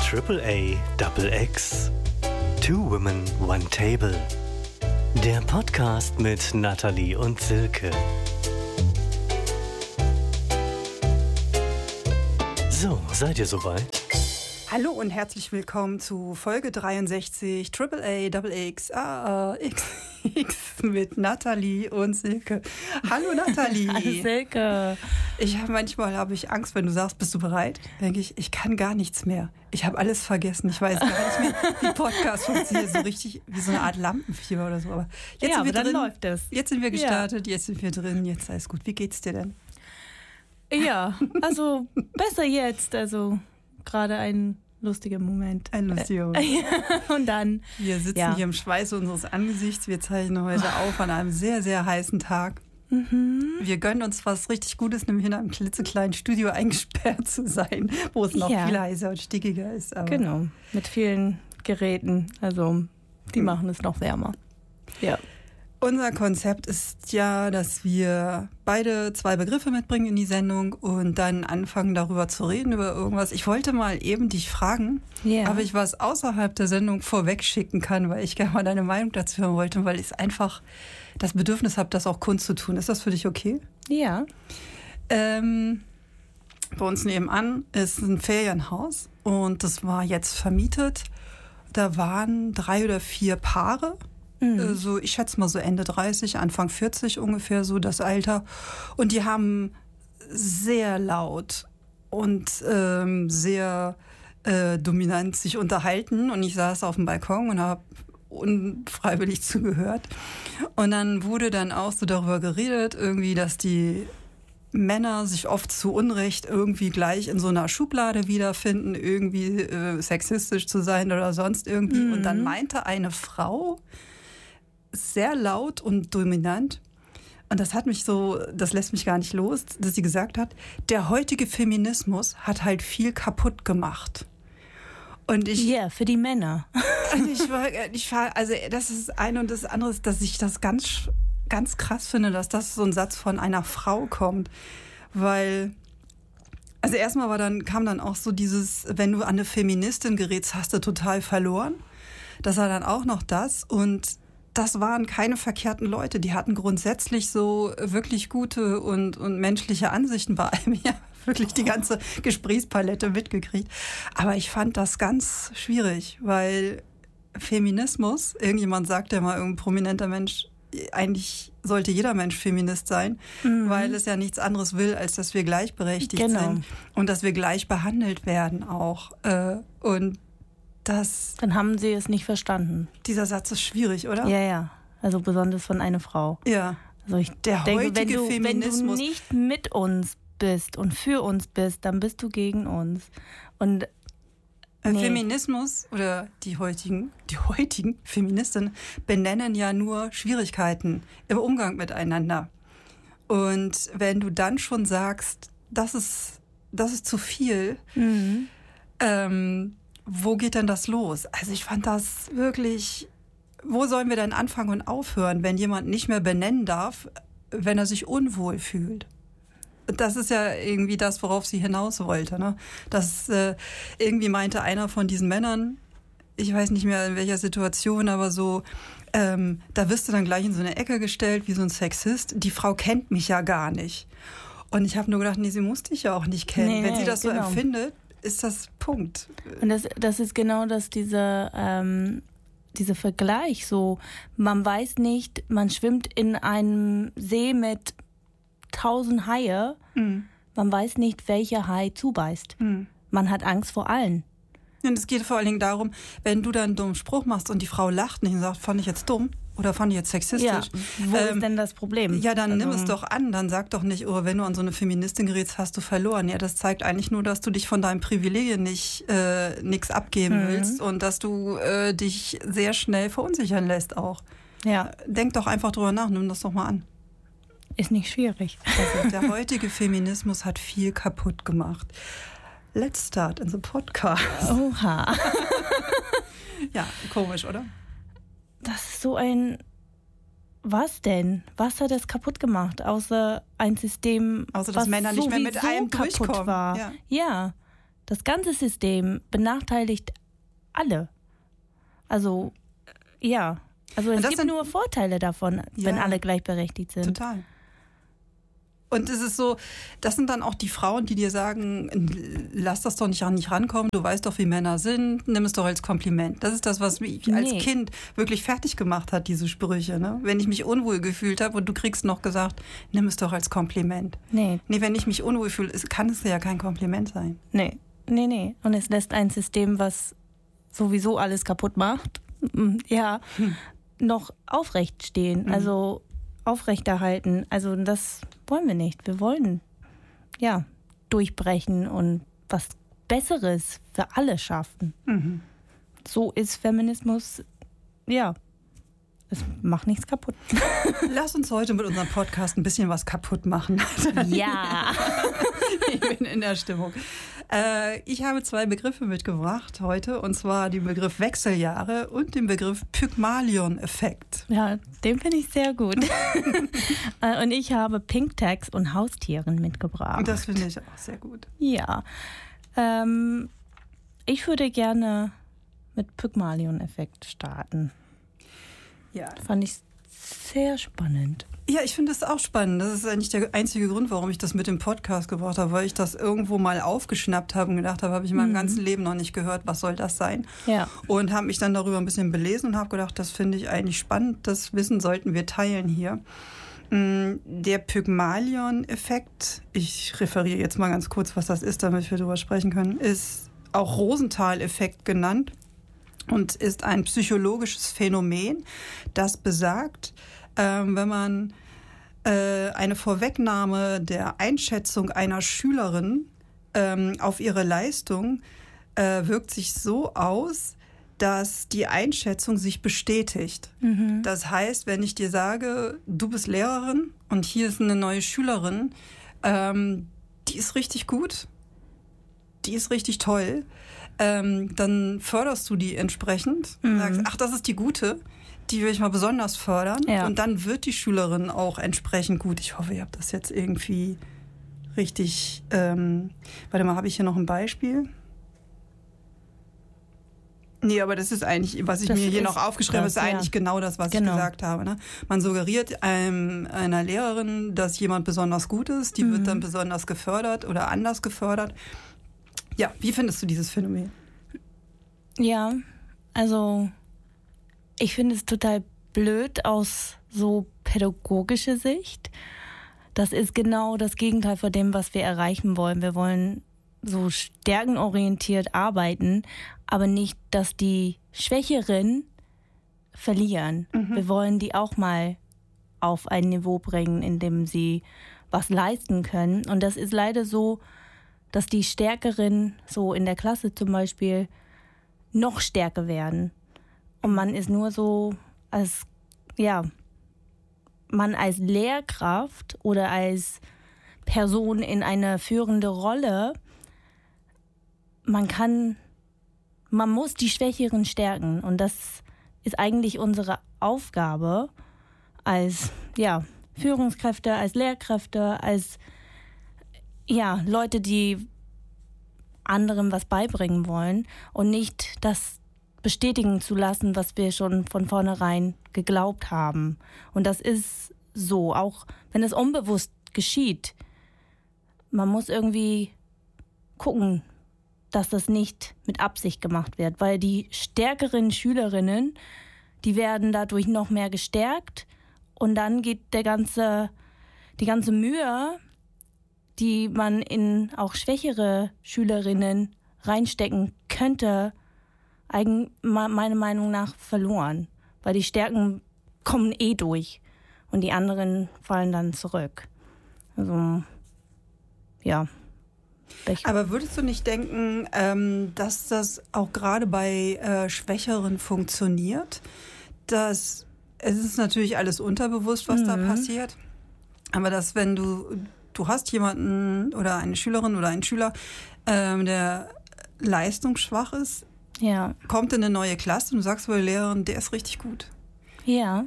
AAA Double X. Two Women, One Table. Der Podcast mit Nathalie und Silke. So, seid ihr soweit? Hallo und herzlich willkommen zu Folge 63 AAA Double X mit Nathalie und Silke. Hallo Nathalie. Hallo Silke. Manchmal habe ich Angst, wenn du sagst, bist du bereit? Denke ich kann gar nichts mehr. Ich habe alles vergessen. Ich weiß gar nicht mehr, wie Podcast funktioniert. So richtig wie so eine Art Lampenfieber oder so. Aber jetzt sind wir dann drin. Läuft es. Jetzt sind wir gestartet, Jetzt sind wir drin, jetzt alles gut. Wie geht's dir denn? Ja, also besser jetzt. Also gerade ein lustiger Moment. Ein lustiger Moment. Und dann. Wir sitzen hier im Schweiß unseres Angesichts. Wir zeichnen heute auf an einem sehr, sehr heißen Tag. Wir gönnen uns was richtig Gutes, nämlich in einem klitzekleinen Studio eingesperrt zu sein, wo es noch viel heißer und stickiger ist. Aber genau, mit vielen Geräten. Also die machen es noch wärmer. Ja. Unser Konzept ist ja, dass wir beide 2 Begriffe mitbringen in die Sendung und dann anfangen darüber zu reden, über irgendwas. Ich wollte mal eben dich fragen, ob ich was außerhalb der Sendung vorweg schicken kann, weil ich gerne mal deine Meinung dazu hören wollte, weil ich einfach das Bedürfnis habe, das auch kundzutun. Ist das für dich okay? Ja. Bei uns nebenan ist ein Ferienhaus und das war jetzt vermietet. Da waren 3 oder 4 Paare. So, ich schätze mal so Ende 30, Anfang 40 ungefähr, so das Alter. Und die haben sehr laut und sehr dominant sich unterhalten. Und ich saß auf dem Balkon und habe unfreiwillig zugehört. Und dann wurde dann auch so darüber geredet, irgendwie, dass die Männer sich oft zu Unrecht irgendwie gleich in so einer Schublade wiederfinden, irgendwie sexistisch zu sein oder sonst irgendwie. Und dann meinte eine Frau, sehr laut und dominant. Und das lässt mich gar nicht los, dass sie gesagt hat, der heutige Feminismus hat halt viel kaputt gemacht. Und für die Männer. Also das ist eine und das andere ist, dass ich das ganz, ganz krass finde, dass das so ein Satz von einer Frau kommt. Weil, also erstmal kam dann auch so dieses, wenn du an eine Feministin gerätst, hast du total verloren. Das war dann auch noch das und das waren keine verkehrten Leute. Die hatten grundsätzlich so wirklich gute und menschliche Ansichten bei allem. Ja, wirklich die ganze Gesprächspalette mitgekriegt. Aber ich fand das ganz schwierig, weil Feminismus, irgendjemand sagt ja mal, irgendein prominenter Mensch, eigentlich sollte jeder Mensch Feminist sein, weil es ja nichts anderes will, als dass wir gleichberechtigt sind und dass wir gleich behandelt werden auch. Dann haben sie es nicht verstanden. Dieser Satz ist schwierig, oder? Ja. Also besonders von einer Frau. Ja. Also ich denke, wenn du nicht mit uns bist und für uns bist, dann bist du gegen uns. Und Feminismus oder die heutigen Feministinnen benennen ja nur Schwierigkeiten im Umgang miteinander. Und wenn du dann schon sagst, das ist zu viel, wo geht denn das los? Also ich fand das wirklich, wo sollen wir denn anfangen und aufhören, wenn jemand nicht mehr benennen darf, wenn er sich unwohl fühlt? Das ist ja irgendwie das, worauf sie hinaus wollte. Ne? Das irgendwie meinte einer von diesen Männern, ich weiß nicht mehr in welcher Situation, aber so, da wirst du dann gleich in so eine Ecke gestellt wie so ein Sexist. Die Frau kennt mich ja gar nicht. Und ich habe nur gedacht, nee, sie muss dich ja auch nicht kennen. Wenn sie das so empfindet, ist das Punkt. Und das ist genau dieser Vergleich. So, man weiß nicht, man schwimmt in einem See mit 1000 Haie. Man weiß nicht, welcher Hai zubeißt. Man hat Angst vor allen. Und es geht vor allen Dingen darum, wenn du dann einen dummen Spruch machst und die Frau lacht nicht und sagt, fand ich jetzt dumm oder fand ich jetzt sexistisch. Ja, wo ist denn das Problem? Ja, dann nimm es doch an. Dann sag doch nicht, oh, wenn du an so eine Feministin gerätst, hast du verloren. Ja, das zeigt eigentlich nur, dass du dich von deinen Privilegien nichts abgeben willst und dass du dich sehr schnell verunsichern lässt auch. Ja. Denk doch einfach drüber nach, nimm das doch mal an. Ist nicht schwierig. Also, der heutige Feminismus hat viel kaputt gemacht. Let's start in the podcast. Oha. Ja, komisch, oder? Das ist so ein... Was denn? Was hat das kaputt gemacht? Außer ein System, dass Männer nicht mehr mit einem kaputt durchkommen. war. Ja. Das ganze System benachteiligt alle. Also, ja. Also es gibt nur Vorteile davon, wenn alle gleichberechtigt sind. Total. Und es ist so, das sind dann auch die Frauen, die dir sagen, lass das doch nicht an dich rankommen, du weißt doch, wie Männer sind, nimm es doch als Kompliment. Das ist das, was mich als Kind wirklich fertig gemacht hat, diese Sprüche. Ne? Wenn ich mich unwohl gefühlt habe und du kriegst noch gesagt, nimm es doch als Kompliment. Nee, wenn ich mich unwohl fühle, kann es ja kein Kompliment sein. Nee. Und es lässt ein System, was sowieso alles kaputt macht, noch aufrecht stehen. Also aufrechterhalten. Also das wollen wir nicht. Wir wollen durchbrechen und was Besseres für alle schaffen. So ist Feminismus, es macht nichts kaputt. Lass uns heute mit unserem Podcast ein bisschen was kaputt machen. Ja. Ich bin in der Stimmung. Ich habe 2 Begriffe mitgebracht heute, und zwar den Begriff Wechseljahre und den Begriff Pygmalion-Effekt. Ja, den finde ich sehr gut. Und ich habe Pink Tags und Haustieren mitgebracht. Das finde ich auch sehr gut. Ja. Ich würde gerne mit Pygmalion-Effekt starten. Ja. Fand ich sehr spannend. Ja, ich finde das auch spannend. Das ist eigentlich der einzige Grund, warum ich das mit dem Podcast gebracht habe, weil ich das irgendwo mal aufgeschnappt habe und gedacht habe in meinem ganzen Leben noch nicht gehört, was soll das sein? Ja. Und habe mich dann darüber ein bisschen belesen und habe gedacht, das finde ich eigentlich spannend. Das Wissen sollten wir teilen hier. Der Pygmalion-Effekt, ich referiere jetzt mal ganz kurz, was das ist, damit wir darüber sprechen können, ist auch Rosenthal-Effekt genannt und ist ein psychologisches Phänomen, das besagt, wenn man eine Vorwegnahme der Einschätzung einer Schülerin auf ihre Leistung wirkt sich so aus, dass die Einschätzung sich bestätigt. Das heißt, wenn ich dir sage, du bist Lehrerin und hier ist eine neue Schülerin, die ist richtig gut, die ist richtig toll, dann förderst du die entsprechend und sagst, ach, das ist die Gute, die will ich mal besonders fördern. Ja. Und dann wird die Schülerin auch entsprechend gut. Ich hoffe, ihr habt das jetzt irgendwie richtig... warte mal, habe ich hier noch ein Beispiel? Nee, aber das ist eigentlich, was ich mir hier noch aufgeschrieben habe, ist eigentlich genau das, was ich gesagt habe. Ne? Man suggeriert einer Lehrerin, dass jemand besonders gut ist. Die wird dann besonders gefördert oder anders gefördert. Ja, wie findest du dieses Phänomen? Ja, also ich finde es total blöd aus so pädagogischer Sicht. Das ist genau das Gegenteil von dem, was wir erreichen wollen. Wir wollen so stärkenorientiert arbeiten, aber nicht, dass die Schwächeren verlieren. Wir wollen die auch mal auf ein Niveau bringen, in dem sie was leisten können. Und das ist leider so, dass die Stärkeren, so in der Klasse zum Beispiel, noch stärker werden. Und man ist nur so man als Lehrkraft oder als Person in einer führenden Rolle, man muss die Schwächeren stärken. Und das ist eigentlich unsere Aufgabe als Führungskräfte, als Lehrkräfte, als Leute, die anderen was beibringen wollen und nicht das bestätigen zu lassen, was wir schon von vornherein geglaubt haben. Und das ist so, auch wenn es unbewusst geschieht. Man muss irgendwie gucken, dass das nicht mit Absicht gemacht wird, weil die stärkeren Schülerinnen, die werden dadurch noch mehr gestärkt und dann geht die ganze Mühe, die man in auch schwächere Schülerinnen reinstecken könnte, meiner Meinung nach verloren. Weil die Stärken kommen durch und die anderen fallen dann zurück. Also, ja. Aber würdest du nicht denken, dass das auch gerade bei Schwächeren funktioniert? Es ist natürlich alles unterbewusst, was da passiert. Aber dass wenn du hast jemanden oder eine Schülerin oder einen Schüler, der leistungsschwach ist, kommt in eine neue Klasse und du sagst bei der Lehrerin, der ist richtig gut. Ja.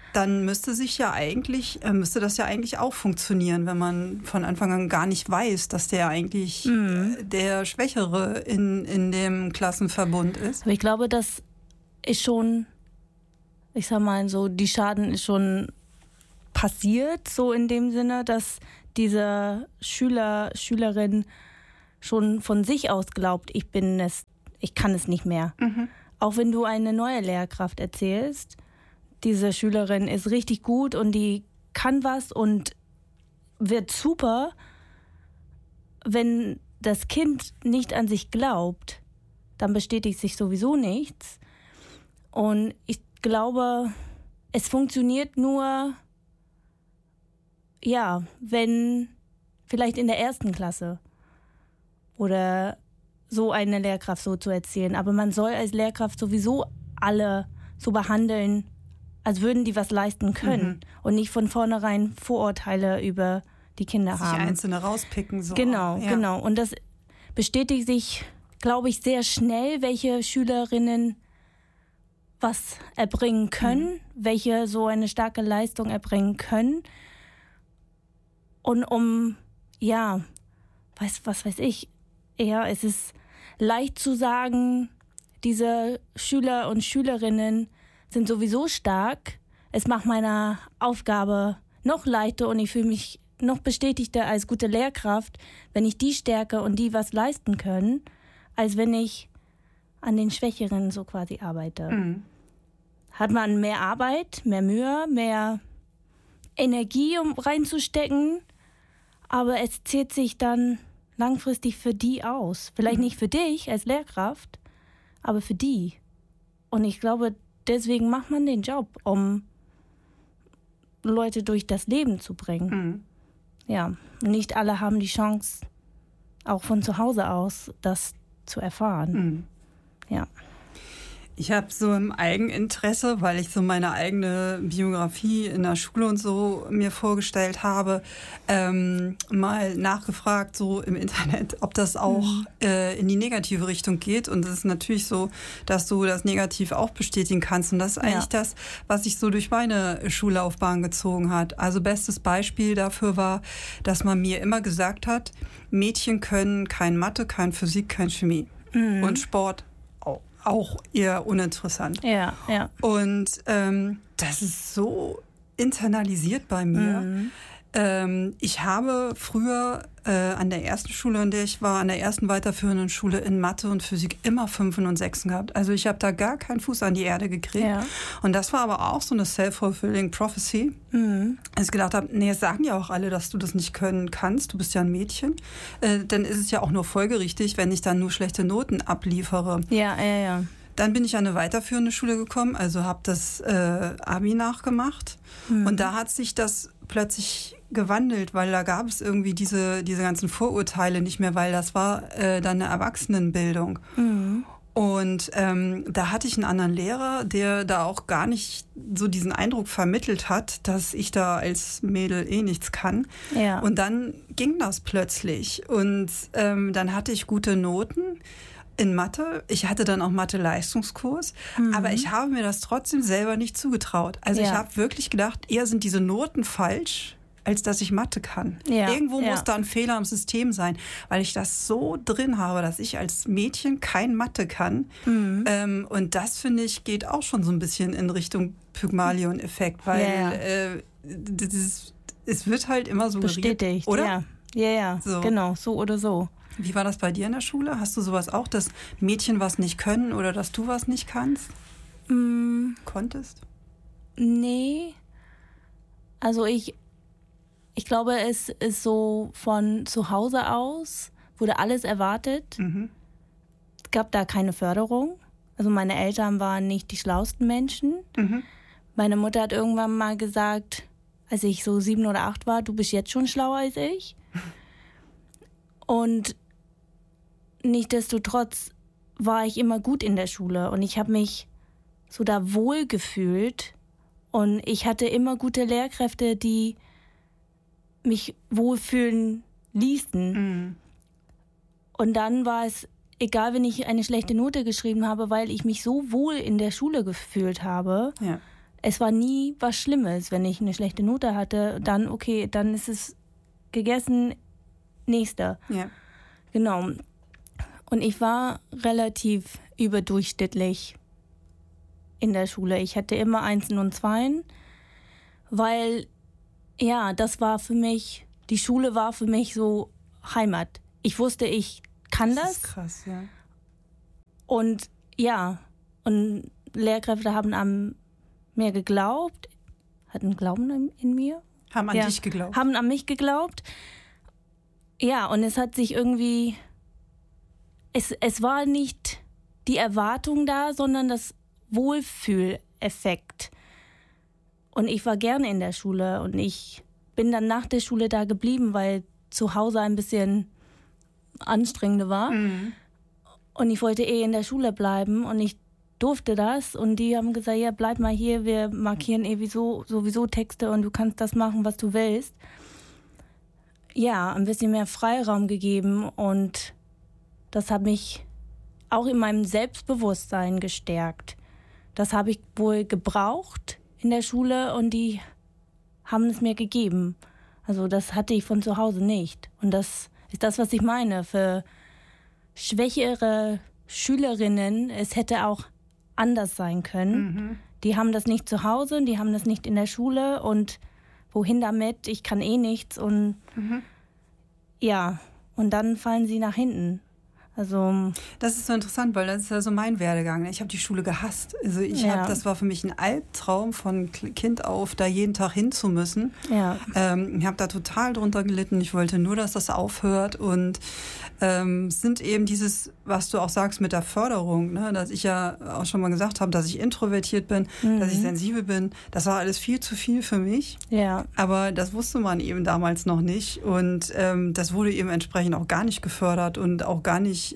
Dann müsste das ja eigentlich auch funktionieren, wenn man von Anfang an gar nicht weiß, dass der eigentlich der Schwächere in dem Klassenverbund ist. Aber ich glaube, das ist schon, ich sag mal so, die Schaden ist schon passiert, so in dem Sinne, dass diese Schülerin schon von sich aus glaubt, ich kann es nicht mehr. Auch wenn du eine neue Lehrkraft erzählst, diese Schülerin ist richtig gut und die kann was und wird super. Wenn das Kind nicht an sich glaubt, dann bestätigt sich sowieso nichts. Und ich glaube, es funktioniert nur, ja, wenn vielleicht in der 1. Klasse oder so eine Lehrkraft so zu erzählen. Aber man soll als Lehrkraft sowieso alle so behandeln, als würden die was leisten können und nicht von vornherein Vorurteile über die Kinder haben. Sich Einzelne rauspicken. So. Genau. Und das bestätigt sich, glaube ich, sehr schnell, welche Schülerinnen was erbringen können, welche so eine starke Leistung erbringen können. Und was weiß ich, es ist leicht zu sagen, diese Schüler und Schülerinnen sind sowieso stark. Es macht meine Aufgabe noch leichter und ich fühle mich noch bestätigter als gute Lehrkraft, wenn ich die stärke und die was leisten können, als wenn ich an den Schwächeren so quasi arbeite. Hat man mehr Arbeit, mehr Mühe, mehr Energie, um reinzustecken, aber es zählt sich dann langfristig für die aus. Vielleicht nicht für dich als Lehrkraft, aber für die. Und ich glaube, deswegen macht man den Job, um Leute durch das Leben zu bringen. Ja, nicht alle haben die Chance, auch von zu Hause aus, das zu erfahren. Ja. Ich habe so im Eigeninteresse, weil ich so meine eigene Biografie in der Schule und so mir vorgestellt habe, mal nachgefragt so im Internet, ob das auch in die negative Richtung geht. Und es ist natürlich so, dass du das negativ auch bestätigen kannst. Und das ist eigentlich das, was sich so durch meine Schullaufbahn gezogen hat. Also bestes Beispiel dafür war, dass man mir immer gesagt hat, Mädchen können kein Mathe, kein Physik, kein Chemie und Sport auch eher uninteressant. Ja. Und das ist so internalisiert bei mir. Ich habe früher an der ersten Schule, an der ich war, an der ersten weiterführenden Schule in Mathe und Physik immer 5 und 6 gehabt. Also ich habe da gar keinen Fuß an die Erde gekriegt. Ja. Und das war aber auch so eine self-fulfilling prophecy. Als ich gedacht habe, nee, es sagen ja auch alle, dass du das nicht können kannst. Du bist ja ein Mädchen. Dann ist es ja auch nur folgerichtig, wenn ich dann nur schlechte Noten abliefere. Ja. Dann bin ich an eine weiterführende Schule gekommen, also habe das Abi nachgemacht. Und da hat sich das plötzlich gewandelt, weil da gab es irgendwie diese ganzen Vorurteile nicht mehr, weil das war dann eine Erwachsenenbildung. Und da hatte ich einen anderen Lehrer, der da auch gar nicht so diesen Eindruck vermittelt hat, dass ich da als Mädel nichts kann. Ja. Und dann ging das plötzlich. Und dann hatte ich gute Noten in Mathe. Ich hatte dann auch Mathe-Leistungskurs, aber ich habe mir das trotzdem selber nicht zugetraut. Also ich habe wirklich gedacht, eher sind diese Noten falsch, als dass ich Mathe kann. Irgendwo muss da ein Fehler im System sein, weil ich das so drin habe, dass ich als Mädchen kein Mathe kann. Und das, finde ich, geht auch schon so ein bisschen in Richtung Pygmalion-Effekt, weil es wird halt immer so bestätigt, oder? Ja. So. Genau, so oder so. Wie war das bei dir in der Schule? Hast du sowas auch, dass Mädchen was nicht können oder dass du was nicht kannst? Konntest? Nee. Also ich glaube, es ist so von zu Hause aus, wurde alles erwartet. Es gab da keine Förderung. Also meine Eltern waren nicht die schlauesten Menschen. Meine Mutter hat irgendwann mal gesagt, als ich so 7 oder 8 war, du bist jetzt schon schlauer als ich. Und nichtsdestotrotz war ich immer gut in der Schule und ich habe mich so da wohl gefühlt und ich hatte immer gute Lehrkräfte, die mich wohlfühlen ließen. Und dann war es egal, wenn ich eine schlechte Note geschrieben habe, weil ich mich so wohl in der Schule gefühlt habe. es war nie was Schlimmes, wenn ich eine schlechte Note hatte, dann okay, dann ist es gegessen, nächster. Ja. Genau. Und ich war relativ überdurchschnittlich in der Schule. Ich hatte immer Einsen und Zweien, weil, ja, das war für mich, die Schule war für mich so Heimat. Ich wusste, ich kann das. Das ist krass, ja. Und ja, und Lehrkräfte haben an mir geglaubt, hatten Glauben in mir. Haben an dich geglaubt. Haben an mich geglaubt. Ja, und es hat sich irgendwie, es war nicht die Erwartung da, sondern das Wohlfühleffekt. Und ich war gerne in der Schule und ich bin dann nach der Schule da geblieben, weil zu Hause ein bisschen anstrengender war. Mhm. Und ich wollte in der Schule bleiben und ich durfte das. Und die haben gesagt, ja, bleib mal hier, wir markieren sowieso Texte und du kannst das machen, was du willst. Ja, ein bisschen mehr Freiraum gegeben und das hat mich auch in meinem Selbstbewusstsein gestärkt. Das habe ich wohl gebraucht in der Schule und die haben es mir gegeben. Also das hatte ich von zu Hause nicht. Und das ist das, was ich meine. Für schwächere Schülerinnen, es hätte auch anders sein können. Mhm. Die haben das nicht zu Hause, die haben das nicht in der Schule und wohin damit? Ich kann eh nichts und ja, und dann fallen sie nach hinten. Also das ist so interessant, weil das ist ja so mein Werdegang. Ich habe die Schule gehasst. Also das war für mich ein Albtraum von Kind auf, da jeden Tag hin zu müssen. Ja. Ich habe da total drunter gelitten. Ich wollte nur, dass das aufhört. Und sind eben dieses, was du auch sagst mit der Förderung, ne? Dass ich ja auch schon mal gesagt habe, dass ich introvertiert bin, dass ich sensibel bin. Das war alles viel zu viel für mich. Ja. Aber das wusste man eben damals noch nicht. Und das wurde eben entsprechend auch gar nicht gefördert und auch gar nicht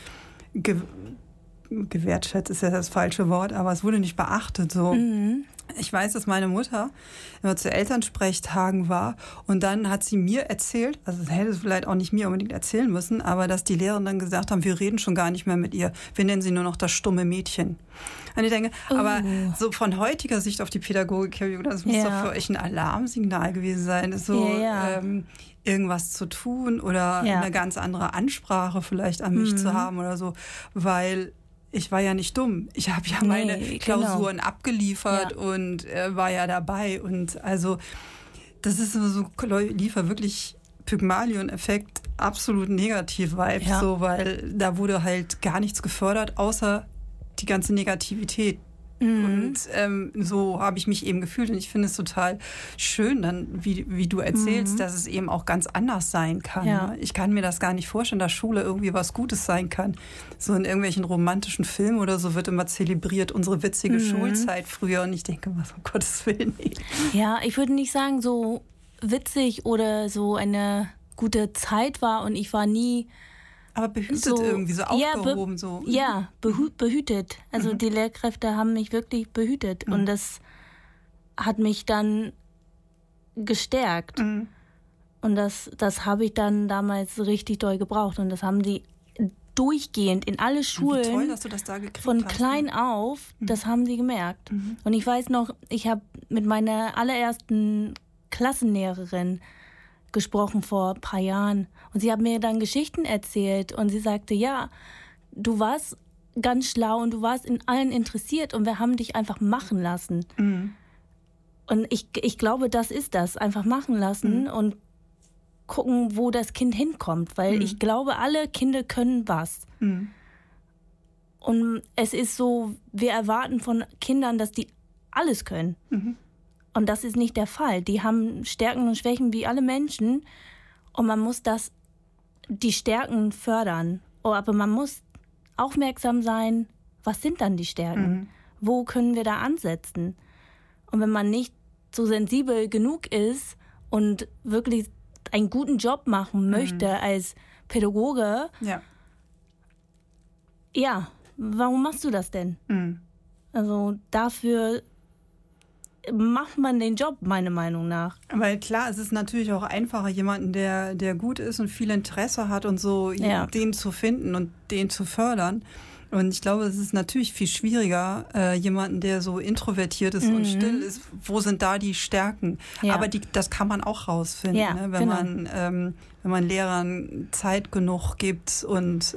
gewertschätzt ist ja das falsche Wort, aber es wurde nicht beachtet. So. Ich weiß, dass meine Mutter immer zu Elternsprechtagen war und dann hat sie mir erzählt, also das hätte es vielleicht auch nicht mir unbedingt erzählen müssen, aber dass die Lehrer dann gesagt haben, wir reden schon gar nicht mehr mit ihr, wir nennen sie nur noch das stumme Mädchen. Und ich denke, aber so von heutiger Sicht auf die Pädagogik, das muss doch für euch ein Alarmsignal gewesen sein, so irgendwas zu tun oder eine ganz andere Ansprache vielleicht an mich zu haben oder so, weil ich war ja nicht dumm. Ich habe ja meine Klausuren abgeliefert und war ja dabei. Und also das ist so liefert wirklich Pygmalion-Effekt, absolut Negativ-Vibe, so, weil da wurde halt gar nichts gefördert, außer die ganze Negativität. Und so habe ich mich eben gefühlt und ich finde es total schön, dann wie du erzählst, dass es eben auch ganz anders sein kann. Ja. Ne? Ich kann mir das gar nicht vorstellen, dass Schule irgendwie was Gutes sein kann. So in irgendwelchen romantischen Filmen oder so wird immer zelebriert unsere witzige Schulzeit früher und ich denke, was um Gottes Willen nicht. Ja, ich würde nicht sagen, so witzig oder so eine gute Zeit war und ich war nie aber behütet so, irgendwie, so aufgehoben. Behütet. Also die Lehrkräfte haben mich wirklich behütet und das hat mich dann gestärkt. Und das habe ich dann damals richtig doll gebraucht und das haben die durchgehend in alle Schulen, wie toll, dass du das da gekriegt von hast, klein auf, das haben sie gemerkt. Und ich weiß noch, ich habe mit meiner allerersten Klassenlehrerin gesprochen vor ein paar Jahren. Und sie hat mir dann Geschichten erzählt und sie sagte, ja, du warst ganz schlau und du warst in allen interessiert und wir haben dich einfach machen lassen. Und ich glaube, das ist das, einfach machen lassen und gucken, wo das Kind hinkommt, weil ich glaube, alle Kinder können was. Und es ist so, wir erwarten von Kindern, dass die alles können. Und das ist nicht der Fall. Die haben Stärken und Schwächen wie alle Menschen. Und man muss die Stärken fördern. Aber man muss aufmerksam sein, was sind dann die Stärken? Wo können wir da ansetzen? Und wenn man nicht so sensibel genug ist und wirklich einen guten Job machen möchte als Pädagoge, warum machst du das denn? Also dafür macht man den Job, meiner Meinung nach. Weil klar, es ist natürlich auch einfacher, jemanden, der gut ist und viel Interesse hat und so, den zu finden und den zu fördern. Und ich glaube, es ist natürlich viel schwieriger, jemanden, der so introvertiert ist und still ist, wo sind da die Stärken? Ja. Aber das kann man auch rausfinden, Ja, ne? Wenn man Lehrern Zeit genug gibt und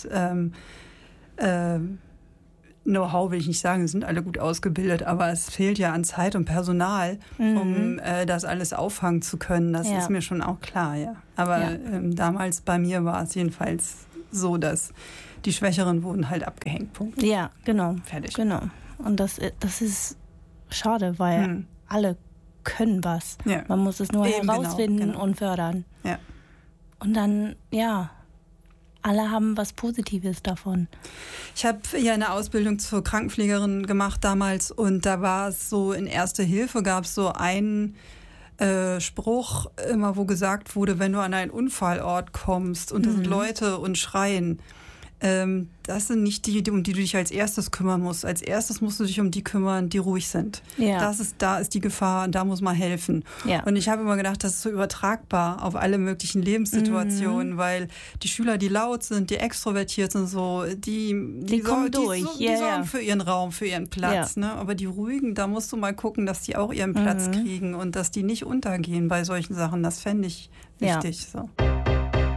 Know-how will ich nicht sagen, sind alle gut ausgebildet, aber es fehlt ja an Zeit und Personal, um das alles auffangen zu können. Das ist mir schon auch klar, ja. Aber damals bei mir war es jedenfalls so, dass die Schwächeren wurden halt abgehängt. Punkt. Ja, genau. Fertig. Genau. Und das ist schade, weil alle können was. Ja. Man muss es nur Eben, herausfinden genau. und fördern. Ja. Und dann, alle haben was Positives davon. Ich habe ja eine Ausbildung zur Krankenpflegerin gemacht damals und da war es so, in Erste Hilfe gab es so einen Spruch, immer wo gesagt wurde, wenn du an einen Unfallort kommst und da sind Leute und schreien, das sind nicht die, um die du dich als erstes kümmern musst. Als erstes musst du dich um die kümmern, die ruhig sind. Ja. Da ist die Gefahr und da muss man helfen. Ja. Und ich habe immer gedacht, das ist so übertragbar auf alle möglichen Lebenssituationen, weil die Schüler, die laut sind, die extrovertiert sind, so, die kommen durch. Die sorgen für ihren Raum, für ihren Platz. Ja. Ne? Aber die ruhigen, da musst du mal gucken, dass die auch ihren Platz kriegen und dass die nicht untergehen bei solchen Sachen. Das fände ich wichtig. So.